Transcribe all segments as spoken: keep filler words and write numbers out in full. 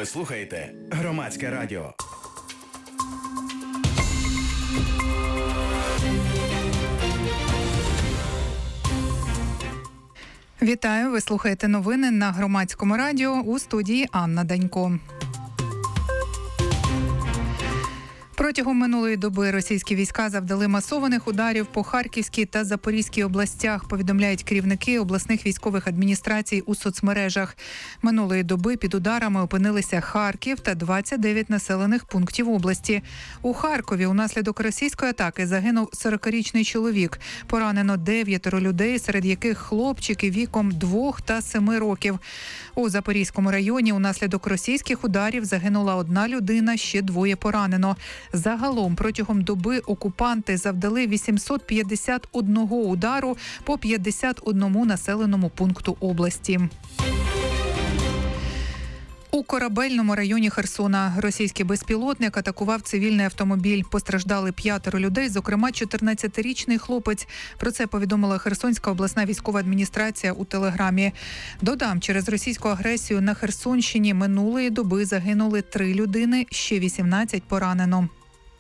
слухаєте Громадське радіо. Вітаю, ви слухаєте новини на Громадському радіо, у студії Анна Данько. Протягом минулої доби російські війська завдали масованих ударів по Харківській та Запорізькій областях, повідомляють керівники обласних військових адміністрацій у соцмережах. Минулої доби під ударами опинилися Харків та двадцять дев'ять населених пунктів області. У Харкові унаслідок російської атаки загинув сорокарічний чоловік. Поранено дев'ятеро людей, серед яких хлопчики віком двох та семи років. У Запорізькому районі унаслідок російських ударів загинула одна людина, ще двоє поранено. Загалом протягом доби окупанти завдали вісімсот п'ятдесят один удару по п'ятдесят одному населеному пункту області. У Корабельному районі Херсона російський безпілотник атакував цивільний автомобіль. Постраждали п'ятеро людей, зокрема чотирнадцятирічний хлопець. Про це повідомила Херсонська обласна військова адміністрація у Телеграмі. Додам, через російську агресію на Херсонщині минулої доби загинули три людини, ще вісімнадцять поранено.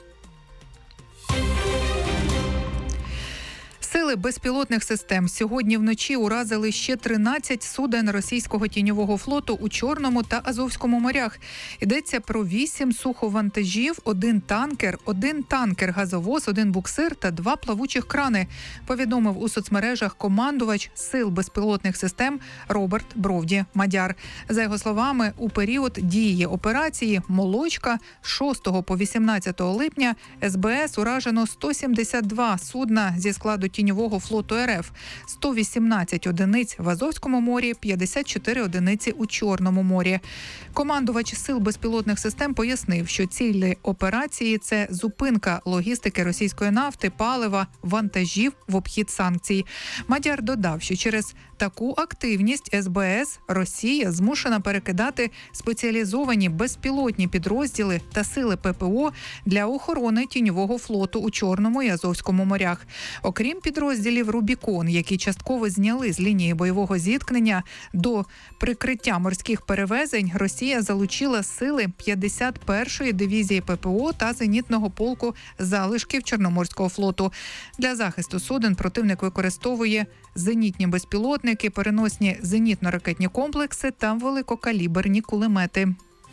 Сили безпілотних систем сьогодні вночі уразили ще тринадцять суден російського тіньового флоту у Чорному та Азовському морях. Йдеться про вісім суховантажів, один танкер, один танкер-газовоз, один буксир та два плавучих крани, повідомив у соцмережах командувач Сил безпілотних систем Роберт Бровді Мадяр. За його словами, у період дії операції «Молочка» з шостого по вісімнадцяте липня ес бе ес уражено сто сімдесят два судна зі складу тіньового флоту ер еф, сто вісімнадцять одиниць в Азовському морі, п'ятдесят чотири одиниці у Чорному морі. Командувач Сил безпілотних систем пояснив, що цілі операції – це зупинка логістики російської нафти, палива, вантажів в обхід санкцій. Мадяр додав, що через таку активність ес бе ес Росія змушена перекидати спеціалізовані безпілотні підрозділи та сили пе пе о для охорони тіньового флоту у Чорному і Азовському морях. Окрім підрозділів «Рубікон», які частково зняли з лінії бойового зіткнення, до прикриття морських перевезень Росія залучила сили п'ятдесят першої дивізії пе пе о та зенітного полку залишків Чорноморського флоту. Для захисту суден противник використовує зенітні безпілотники, переносні зенітно-ракетні комплекси та великокаліберні кулемети.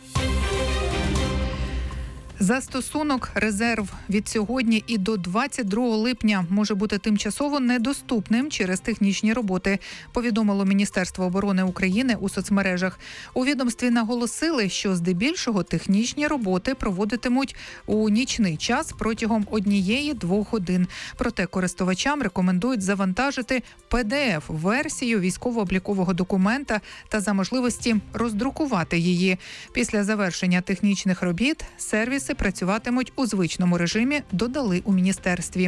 Застосунок «Резерв» від сьогодні і до двадцять другого липня може бути тимчасово недоступним через технічні роботи, повідомило Міністерство оборони України у соцмережах. У відомстві наголосили, що здебільшого технічні роботи проводитимуть у нічний час протягом однієї-двох годин. Проте користувачам рекомендують завантажити пе де еф-версію військово-облікового документа та за можливості роздрукувати її. Після завершення технічних робіт сервіс працюватимуть у звичному режимі, додали у міністерстві.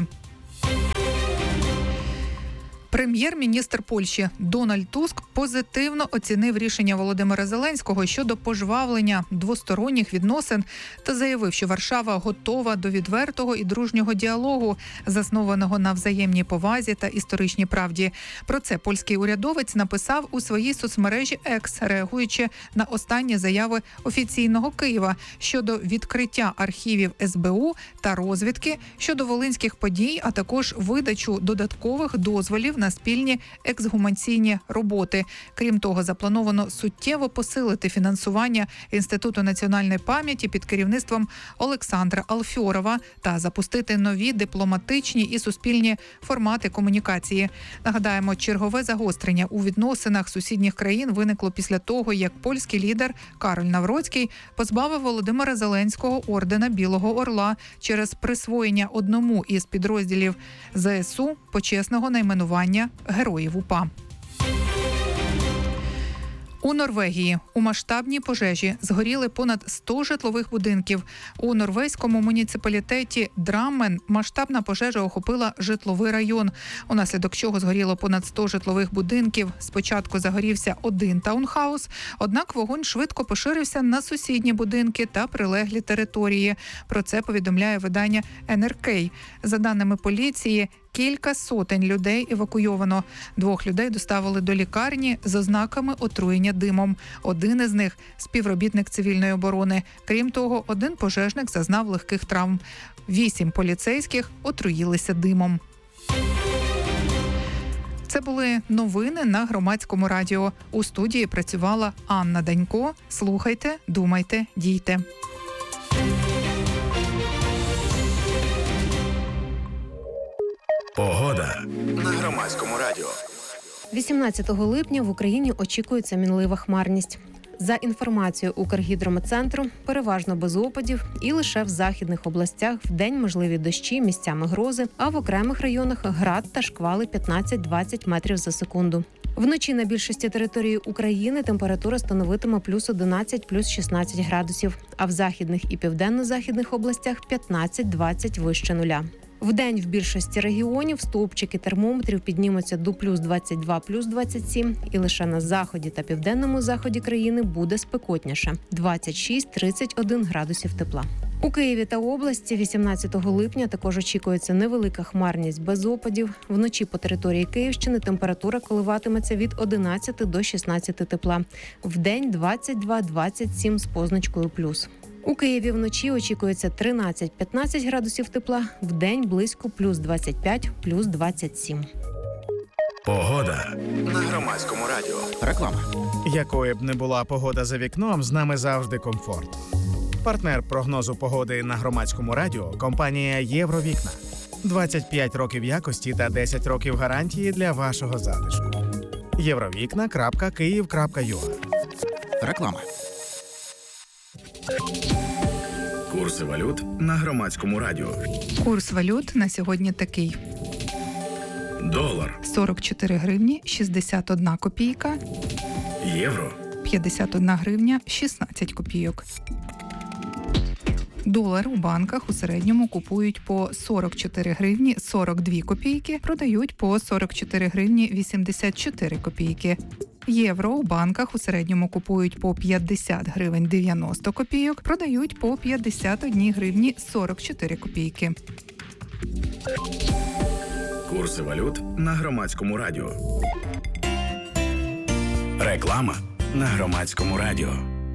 Прем'єр-міністр Польщі Дональд Туск позитивно оцінив рішення Володимира Зеленського щодо пожвавлення двосторонніх відносин та заявив, що Варшава готова до відвертого і дружнього діалогу, заснованого на взаємній повазі та історичній правді. Про це польський урядовець написав у своїй соцмережі Екс, реагуючи на останні заяви офіційного Києва щодо відкриття архівів ес бе у та розвідки щодо волинських подій, а також видачу додаткових дозволів на спільні ексгумаційні роботи. Крім того, заплановано суттєво посилити фінансування Інституту національної пам'яті під керівництвом Олександра Алфьорова та запустити нові дипломатичні і суспільні формати комунікації. Нагадаємо, чергове загострення у відносинах сусідніх країн виникло після того, як польський лідер Кароль Навроцький позбавив Володимира Зеленського ордена Білого Орла через присвоєння одному із підрозділів зе ес у почесного найменування Героїв УПА. У Норвегії у масштабній пожежі згоріли понад сто житлових будинків. У норвезькому муніципалітеті Драммен масштабна пожежа охопила житловий район, унаслідок чого згоріло понад сто житлових будинків. Спочатку загорівся один таунхаус, однак вогонь швидко поширився на сусідні будинки та прилеглі території. Про це повідомляє видання ен ар кей. За даними поліції, Кілька сотень людей евакуйовано. Двох людей доставили до лікарні з ознаками отруєння димом. Один із них – співробітник цивільної оборони. Крім того, один пожежник зазнав легких травм. Вісім поліцейських отруїлися димом. Це були новини на Громадському радіо. У студії працювала Анна Данько. Слухайте, думайте, дійте. Погода на Громадському радіо. вісімнадцятого липня в Україні очікується мінлива хмарність. За інформацією Укргідрометцентру, переважно без опадів і лише в західних областях вдень можливі дощі, місцями грози, а в окремих районах град та шквали п'ятнадцять-двадцять метрів за секунду. Вночі на більшості території України температура становитиме плюс одинадцять, плюс шістнадцять градусів, а в західних і південно-західних областях п'ятнадцять-двадцять вище нуля. Вдень в більшості регіонів стовпчики термометрів піднімуться до плюс двадцять два, плюс двадцять сім, і лише на заході та південному заході країни буде спекотніше – двадцять шість - тридцять один градусів тепла. У Києві та області вісімнадцятого липня також очікується невелика хмарність без опадів. Вночі по території Київщини температура коливатиметься від одинадцяти до шістнадцяти тепла. Вдень двадцять два - двадцять сім з позначкою плюс. У Києві вночі очікується тринадцять-п'ятнадцять градусів тепла, вдень близько плюс двадцять п'ять, плюс двадцять сім. Погода на Громадському радіо. Реклама. Якою б не була погода за вікном, з нами завжди комфорт. Партнер прогнозу погоди на Громадському радіо – компанія «Євровікна». двадцять п'ять років якості та десять років гарантії для вашого затишку. євровікна крапка київ крапка ю а. Реклама. Курси валют на Громадському радіо. Курс валют на сьогодні такий. Долар. сорок чотири гривні шістдесят одна копійка. Євро. п'ятдесят одна гривня шістнадцять копійок. Долар у банках у середньому купують по сорок чотири гривні сорок дві копійки, продають по сорок чотири гривні вісімдесят чотири копійки. Євро у банках у середньому купують по п'ятдесят гривень дев'яносто копійок, продають по п'ятдесят одна гривні сорок чотири копійки. Курси валют на Громадському радіо. Реклама на Громадському радіо.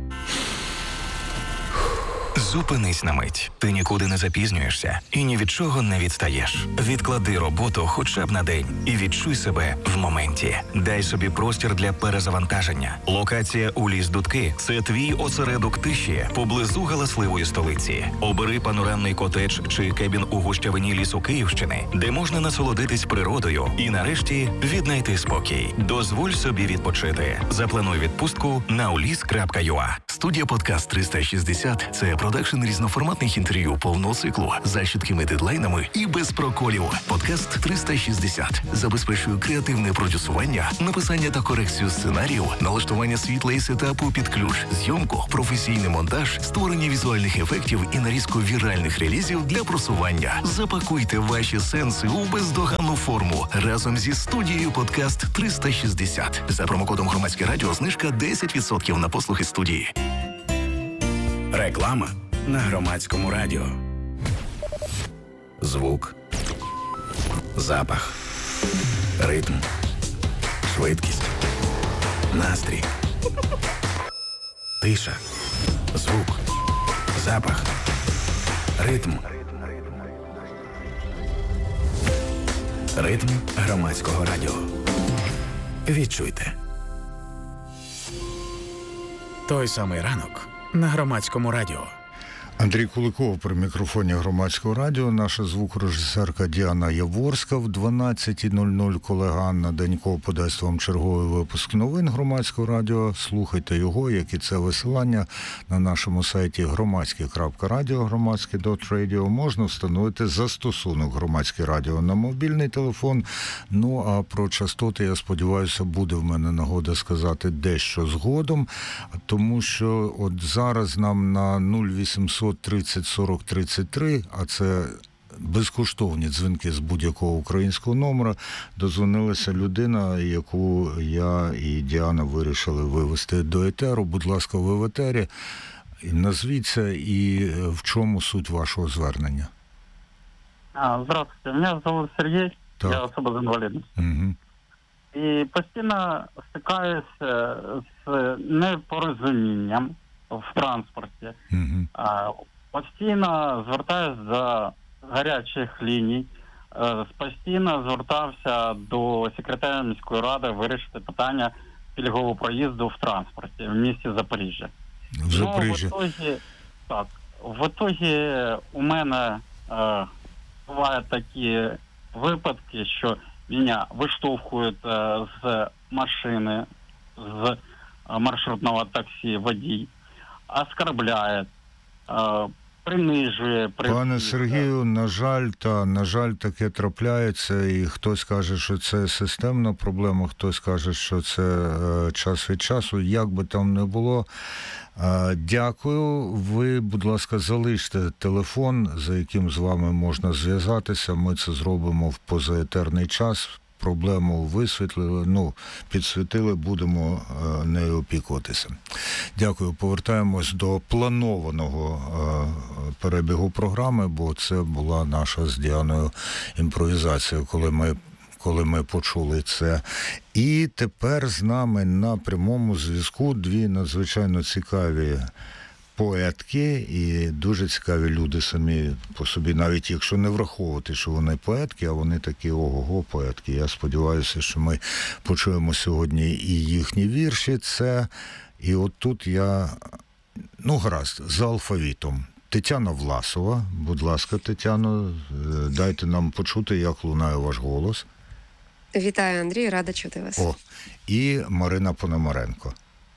Зупинись на мить. Ти нікуди не запізнюєшся і ні від чого не відстаєш. Відклади роботу хоча б на день і відчуй себе в моменті. Дай собі простір для перезавантаження. Локація у ліс Дудки – це твій осередок тиші поблизу галасливої столиці. Обери панорамний котедж чи кебін у гущавині лісу Київщини, де можна насолодитись природою і нарешті віднайти спокій. Дозволь собі відпочити. Заплануй відпустку на уліс крапка ю а. Студія «Подкаст триста шістдесят» – це продакшн різноформатних інтерв'ю повного циклу за чіткими дедлайнами і без проколів. «Подкаст триста шістдесят» забезпечує креативне продюсування, написання та корекцію сценаріїв, налаштування світла і сетапу під ключ, зйомку, професійний монтаж, створення візуальних ефектів і нарізку віральних релізів для просування. Запакуйте ваші сенси у бездоганну форму разом зі студією «Подкаст триста шістдесят». За промокодом «Громадське радіо» знижка десять відсотків на послуги студії. Реклама на Громадському радіо. Звук. Запах. Ритм. Швидкість. Настрій. Тиша. Звук. Запах. Ритм. Ритм Громадського радіо. Відчуйте. Той самий ранок на Громадському радіо. Андрій Куликов при мікрофоні Громадського радіо. Наша звукорежисерка Діана Яворська. В дванадцята нуль нуль колега Анна Данько подасть вам черговий випуск новин Громадського радіо. Слухайте його, як і це висилання на нашому сайті громадське крапка радіо, громадське крапка радіо. Можна встановити застосунок Громадське радіо на мобільний телефон. Ну, а про частоти, я сподіваюся, буде в мене нагода сказати дещо згодом, тому що от зараз нам на нуль вісімсот тридцять сорок тридцять три, а це безкоштовні дзвінки з будь-якого українського номера, дозвонилася людина, яку я і Діана вирішили вивести до етеру. Будь ласка, ви в етері. Назвіться і в чому суть вашого звернення. А, здравствуйте, меня зовут Сергей. Так. Я особа з інвалідністю. Угу. І постійно стикаюся з непорозумінням в транспорті. Угу. А, Постійно звертаюся до гарячих ліній. Е, Постійно звертався до секретаря міської ради вирішити питання пільгового проїзду в транспорті в місті Запоріжжя. В Запоріжжі. Ну, в итоге, так, в итоге у мене е, бувають такі випадки, що мене виштовхують е, з машини, з е, маршрутного таксі водій, оскорбляє, е, принижує. Пане Сергію, на жаль, та, на жаль, таке трапляється, і хтось каже, що це системна проблема, хтось каже, що це е, час від часу, як би там не було. Е, дякую. Ви, будь ласка, залиште телефон, за яким з вами можна зв'язатися. Ми це зробимо в позаетерний час. Проблему висвітлили, ну, підсвітили, будемо е, нею опікуватися. Дякую. Повертаємось до планованого е, перебігу програми, бо це була наша з Діаною імпровізація, коли ми, коли ми почули це. І тепер з нами на прямому зв'язку дві надзвичайно цікаві поетки і дуже цікаві люди самі по собі, навіть якщо не враховувати, що вони поетки, а вони такі ого-го поетки. Я сподіваюся, що ми почуємо сьогодні і їхні вірші. Це, і от тут я, ну гаразд, за алфавітом. Тетяна Власова, будь ласка, Тетяно, дайте нам почути, як лунає ваш голос. Вітаю, Андрій, рада чути вас. О, і Марина Пономаренко.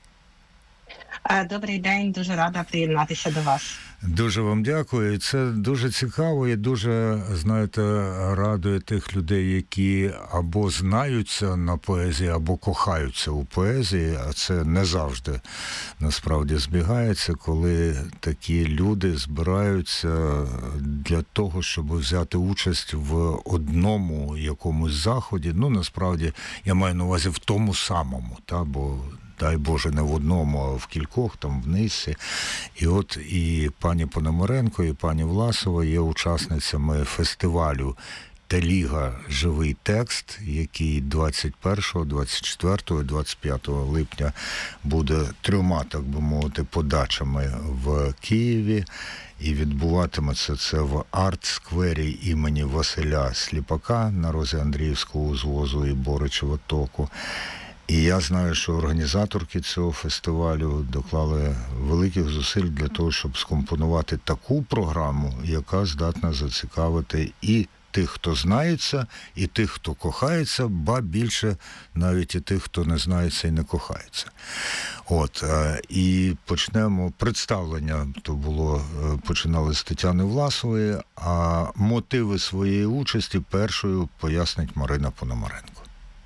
Добрий день, дуже рада приєднатися до вас. Дуже вам дякую. Це дуже цікаво і дуже, знаєте, радує тих людей, які або знаються на поезії, або кохаються у поезії, а це не завжди насправді збігається, коли такі люди збираються для того, щоб взяти участь в одному якомусь заході. Ну, насправді, я маю на увазі в тому самому, та, бо дай Боже, не в одному, а в кількох, там в низці. І от і пані Пономаренко, і пані Власова є учасницями фестивалю «Теліга. Живий текст», який двадцять першого, двадцять четвертого і двадцять п'ятого липня буде трьома, так би мовити, подачами в Києві. І відбуватиметься це в арт-сквері імені Василя Сліпака на розі Андріївського узвозу і Боричева току. І я знаю, що організаторки цього фестивалю доклали великих зусиль для того, щоб скомпонувати таку програму, яка здатна зацікавити і тих, хто знається, і тих, хто кохається, ба більше навіть і тих, хто не знається і не кохається. От, і почнемо представлення, то було, починали з Тетяни Власової, а мотиви своєї участі першою пояснить Марина Пономаренко.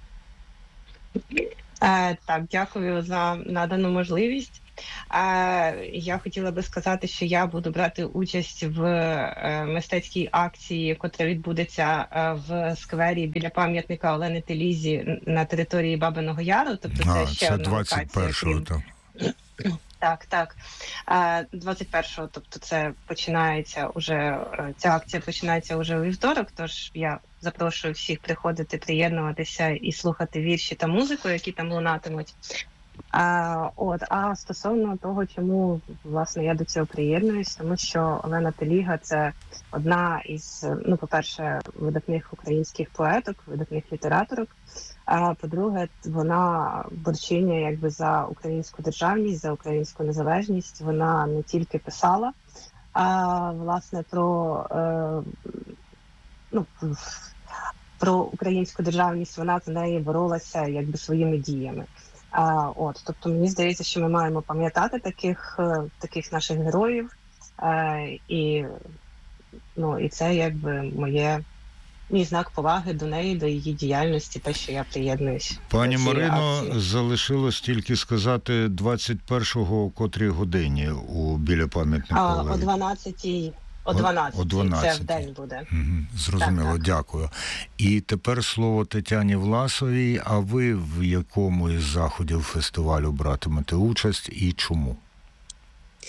Е, так, дякую за надану можливість. Е, я хотіла би сказати, що я буду брати участь в е, мистецькій акції, яка відбудеться е, в сквері біля пам'ятника Олени Телізі на території Бабиного Яру. Тобто це а, ще це одна двадцять першого, локація. так. Так, так. двадцять першого, тобто це починається уже, ця акція починається уже у вівторок, тож я запрошую всіх приходити, приєднуватися і слухати вірші та музику, які там лунатимуть. А, от, а стосовно того, чому, власне, я до цього приєднуюсь, тому що Олена Теліга – це одна із, ну, по-перше, видатних українських поеток, видатних літераторок. А по-друге, вона борчиня якби за українську державність, за українську незалежність. Вона не тільки писала, а власне про, е, ну, про українську державність. Вона за неї боролася якби своїми діями. А, от, тобто мені здається, що ми маємо пам'ятати таких, таких наших героїв, е, і, ну, і це якби моє. Мій знак поваги до неї, до її діяльності, те, що я приєднуюсь. Пані Марино, залишилось тільки сказати двадцять першого о котрій годині у біля пам'ятника Олені. О дванадцятій. О дванадцятій. О дванадцятій. Це в день буде. Угу, зрозуміло, так, так. Дякую. І тепер слово Тетяні Власовій. А ви в якому із заходів фестивалю братимете участь і чому?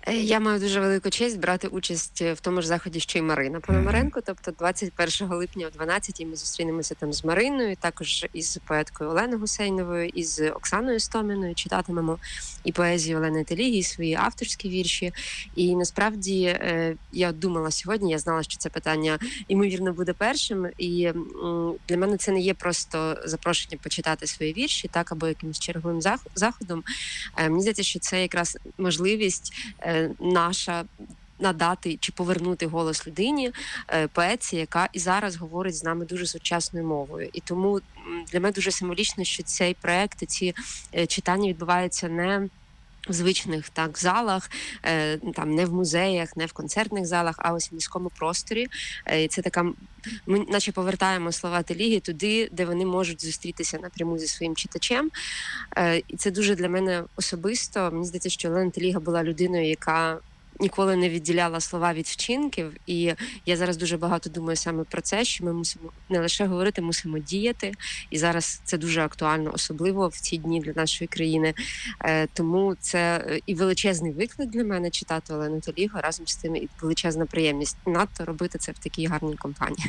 Я маю дуже велику честь брати участь в тому ж заході, що й Марина Пономаренко. Тобто двадцять першого липня о дванадцятій ми зустрінемося там з Мариною, також із поеткою Оленою Гусейновою, із Оксаною Стоміною, читатимемо і поезію Олени Теліги, і свої авторські вірші. І насправді я думала сьогодні, я знала, що це питання, ймовірно, буде першим. І для мене це не є просто запрошення почитати свої вірші, так, або якимось черговим заходом. Мені здається, що це якраз можливість наша надати чи повернути голос людині, поетці, яка і зараз говорить з нами дуже сучасною мовою. І тому для мене дуже символічно, що цей проект, ці читання відбуваються не в звичних так залах, там не в музеях, не в концертних залах, а ось в міському просторі. І це така, ми наче повертаємо слова Теліги туди, де вони можуть зустрітися напряму зі своїм читачем. І це дуже для мене особисто. Мені здається, що Олена Теліга була людиною, яка ніколи не відділяла слова від вчинків. І я зараз дуже багато думаю саме про це, що ми мусимо не лише говорити, мусимо діяти. І зараз це дуже актуально, особливо в ці дні для нашої країни. Тому це і величезний виклик для мене читати Олену Телігу, разом з тим і величезна приємність. Надто робити це в такій гарній компанії.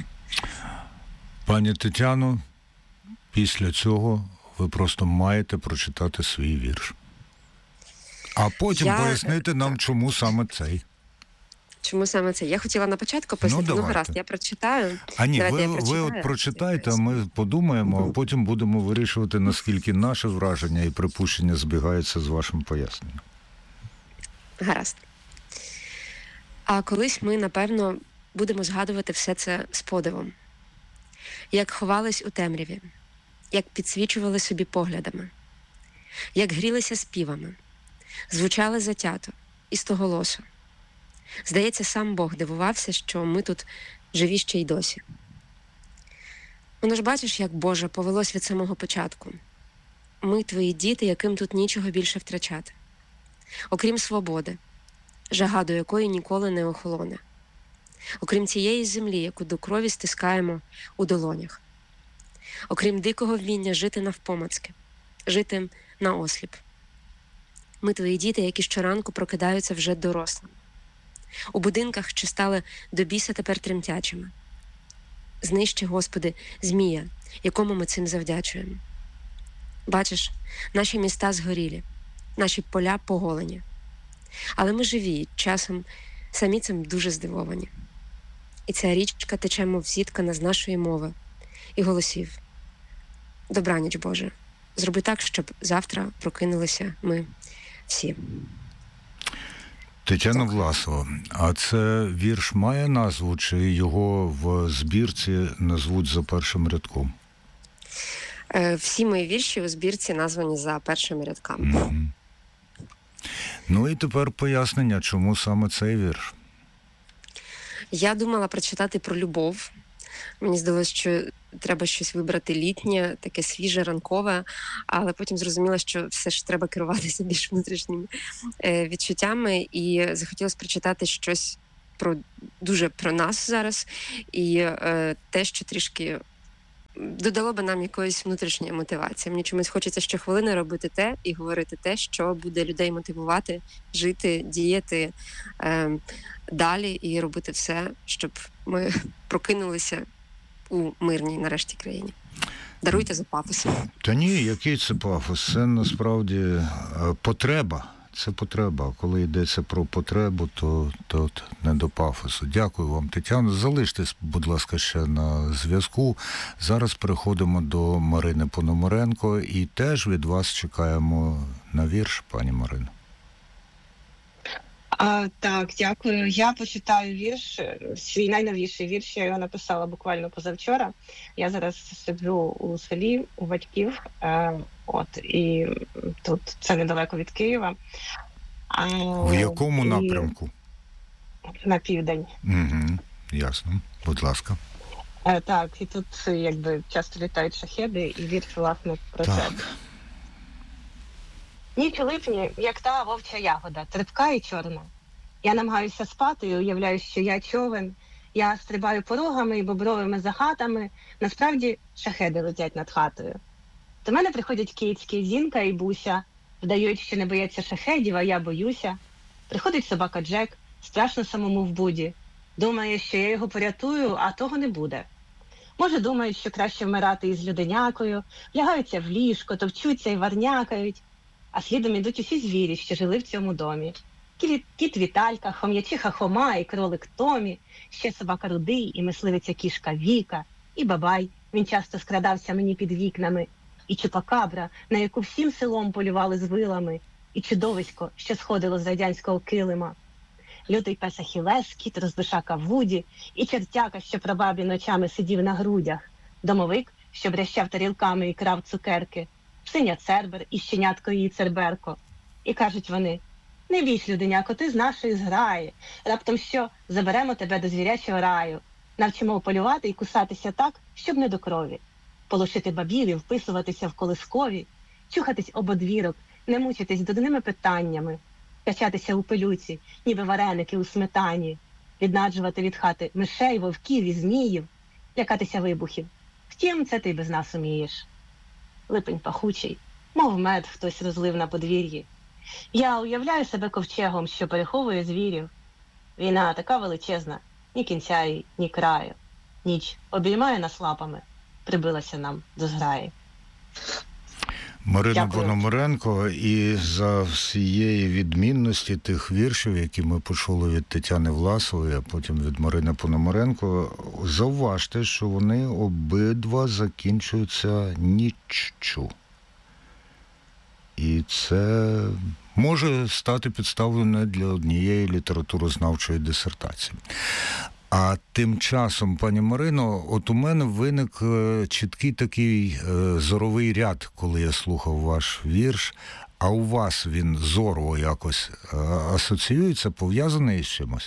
Пані Тетяно, після цього ви просто маєте прочитати свій вірш. А потім я... пояснити нам, чому саме цей. Чому саме цей? Я хотіла на початку пояснити, ну, ну гаразд, я прочитаю. А ні, ви, ви от прочитайте, а ми подумаємо, а потім будемо вирішувати, наскільки наше враження і припущення збігаються з вашим поясненням. Гаразд. А колись ми, напевно, будемо згадувати все це з подивом. Як ховались у темряві, як підсвічували собі поглядами, як грілися співами, звучали затято і стоголосо. Здається, сам Бог дивувався, що ми тут живі ще й досі. Воно ж бачиш, як, Боже, повелось від самого початку. Ми твої діти, яким тут нічого більше втрачати. Окрім свободи, жага до якої ніколи не охолоне. Окрім цієї землі, яку до крові стискаємо у долонях. Окрім дикого вміння жити навпомацьки, жити наосліп. Ми твої діти, які щоранку прокидаються вже дорослими. У будинках, що стали до біса тепер тремтячими. Знищи, Господи, змія, якому ми цим завдячуємо. Бачиш, наші міста згорілі, наші поля поголені. Але ми живі, часом самі цим дуже здивовані. І ця річка тече, мов зіткана з нашої мови і голосів. Добраніч, Боже, зроби так, щоб завтра прокинулися ми всі. Тетяна Власова, а це вірш має назву, чи його в збірці назвуть за першим рядком? Всі мої вірші у збірці названі за першими рядками. Mm-hmm. Ну і тепер пояснення, чому саме цей вірш? Я думала прочитати про любов. Мені здалося, що треба щось вибрати літнє, таке свіже, ранкове, але потім зрозуміла, що все ж треба керуватися більш внутрішніми е, відчуттями, і захотілося прочитати щось про дуже про нас зараз, і е, те, що трішки додало би нам якоїсь внутрішньої мотивації. Мені чомусь хочеться щохвилини робити те і говорити те, що буде людей мотивувати, жити, діяти е, далі і робити все, щоб ми прокинулися у мирній, нарешті, країні. Даруйте за пафос. Та ні, який це пафос? Це насправді потреба. Це потреба. Коли йдеться про потребу, то, то не до пафосу. Дякую вам, Тетяно. Залиштесь, будь ласка, ще на зв'язку. Зараз переходимо до Марини Пономаренко і теж від вас чекаємо на вірш, пані Марино. А, так, дякую. Я почитаю вірш, свій найновіший вірш, я його написала буквально позавчора. Я зараз сиджу у селі, у батьків, е, от, і тут це недалеко від Києва. А, в якому і... напрямку? На південь. Угу, ясно. Будь ласка. Е, так, і тут якби часто літають шахеди, і вірш, власне, про так. це. Ніч у липні, як та вовча ягода, терпка і чорна. Я намагаюся спати і уявляю, що я човен. Я стрибаю порогами і бобровими захатами. Насправді шахеди летять над хатою. До мене приходять кицьки, Зінка і Буся. Вдають, що не бояться шахедів, а я боюся. Приходить собака Джек, страшно самому в буді. Думає, що я його порятую, а того не буде. Може, думають, що краще вмирати із люденякою, лягаються в ліжко, товчуться і варнякають. А слідом ідуть усі звірі, що жили в цьому домі. Кіт, кіт Віталька, хом'ячиха Хома і кролик Томі, ще собака Рудий і мисливиця кішка Віка, і Бабай, він часто скрадався мені під вікнами, і Чупакабра, на яку всім селом полювали з вилами, і чудовисько, що сходило з радянського килима. Лютий пес Ахілес, кіт Розбишака Вуді, і чертяка, що прабабі ночами сидів на грудях, домовик, що брящав тарілками і крав цукерки, псиня Цербер і щенятко її Церберко. І кажуть вони: не бійсь, люденяко, ти з нашої зграї, раптом що, заберемо тебе до звірячого раю, навчимо полювати і кусатися так, щоб не до крові, полошити бабів і вписуватися в колискові, чухатись об одвірок, не мучитись дурними питаннями, качатися у пилюці, ніби вареники у сметані, віднаджувати від хати мишей, вовків і зміїв, лякатися вибухів. Втім, це ти без нас умієш. Липень пахучий, мов мед хтось розлив на подвір'ї. Я уявляю себе ковчегом, що переховує звірів. Війна така величезна, ні кінця їй, ні краю. Ніч обіймає нас лапами, прибилася нам до зграї. Марина Дякую. Пономаренко, і за всієї відмінності тих віршів, які ми почули від Тетяни Власової, а потім від Марини Пономаренко, зауважте, що вони обидва закінчуються ніччю. І це може стати підставою для однієї літературознавчої дисертації. А тим часом, пані Марино, от у мене виник чіткий такий зоровий ряд, коли я слухав ваш вірш. А у вас він зорово якось асоціюється, пов'язаний із чимось?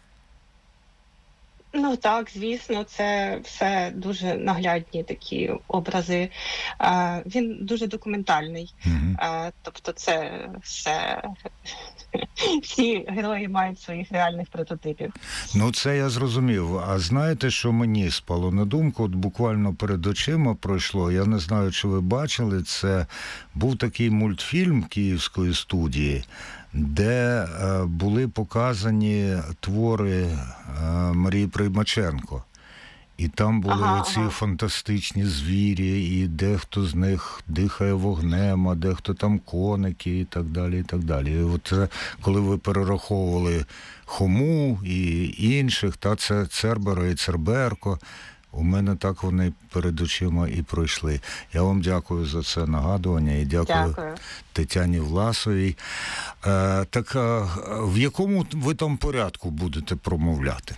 Ну так, звісно, це все дуже наглядні такі образи. А, він дуже документальний. Угу. А, тобто це все... Всі герої мають своїх реальних прототипів. Ну, це я зрозумів. А знаєте, що мені спало на думку? От буквально перед очима пройшло, я не знаю, чи ви бачили, це був такий мультфільм Київської студії, де е, були показані твори е, Марії Приймаченко. І там були ага, оці ага. фантастичні звірі, і дехто з них дихає вогнем, а дехто там коники і так далі, і так далі. І от коли ви перераховували Хому і інших, та це Цербера і Церберко, у мене так вони перед очима і пройшли. Я вам дякую за це нагадування і дякую, дякую. Тетяні Власовій. Е, так а в якому ви там порядку будете промовляти?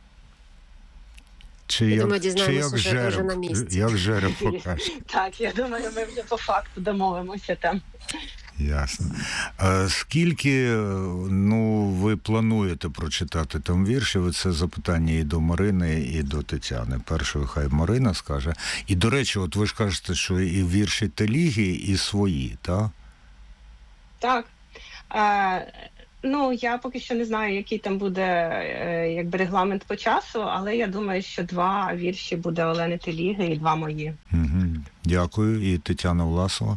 Чи Я як, думаю, дізнаємося чи як вже, жереб, вже на місці. Як жереб покаже. Так, я думаю, ми вже по факту домовимося там. Ясно. А скільки, ну, ви плануєте прочитати там віршів? Це запитання і до Марини, і до Тетяни. Першою хай Марина скаже. І, до речі, от ви ж кажете, що і вірші Теліги, і свої, так? Так. А, ну, я поки що не знаю, який там буде е, якби регламент по часу, але я думаю, що два вірші буде Олени Теліги і два мої. Угу. Дякую. І Тетяна Власова.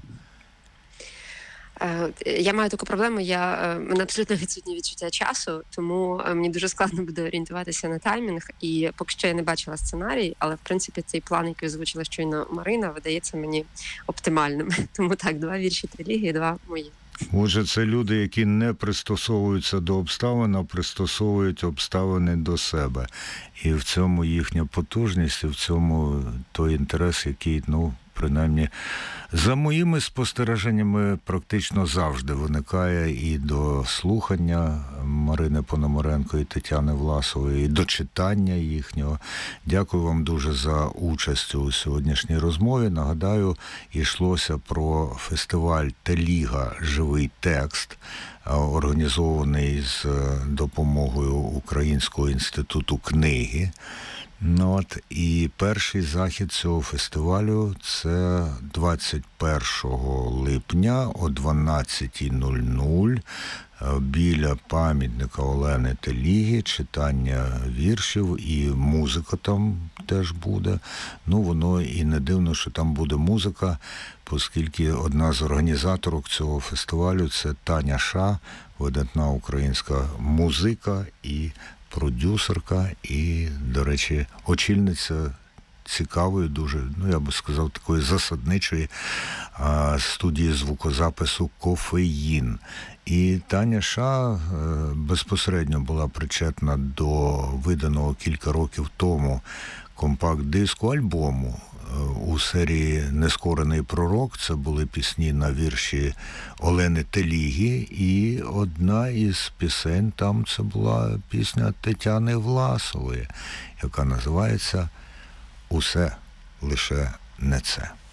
Я маю таку проблему, я мене абсолютно відсутнє відчуття часу, тому мені дуже складно буде орієнтуватися на таймінг, і поки що я не бачила сценарій, але в принципі цей план, який озвучила щойно Марина, видається мені оптимальним. Тому так, два вірші Теліги і два мої. Отже, це люди, які не пристосовуються до обставин, а пристосовують обставини до себе. І в цьому їхня потужність, і в цьому той інтерес, який, ну, принаймні, за моїми спостереженнями, практично завжди виникає і до слухання Марини Пономаренко і Тетяни Власової, і до читання їхнього. Дякую вам дуже за участь у сьогоднішній розмові. Нагадаю, йшлося про фестиваль «Теліга. Живий текст», організований з допомогою Українського інституту книги. Ну, от, і перший захід цього фестивалю – це двадцять першого липня о дванадцята нуль нуль біля пам'ятника Олени Теліги, читання віршів, і музика там теж буде. Ну, воно і не дивно, що там буде музика, оскільки одна з організаторок цього фестивалю – це Таня Ша, видатна українська музика і продюсерка, і, до речі, очільниця цікавої, дуже, ну я би сказав, такої засадничої а, студії звукозапису «Кофеїн». І Таня Ша е, безпосередньо була причетна до виданого кілька років тому компакт-диску альбому е, у серії «Нескорений пророк». Це були пісні на вірші Олени Теліги, і одна із пісень там це була пісня Тетяни Власової, яка називається «Усе лише не це».